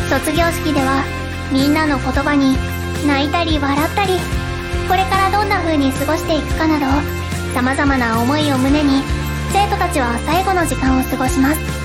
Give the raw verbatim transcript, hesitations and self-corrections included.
卒業式ではみんなの言葉に泣いたり笑ったり、これからどんな風に過ごしていくかなど様々な思いを胸に生徒たちは最後の時間を過ごします。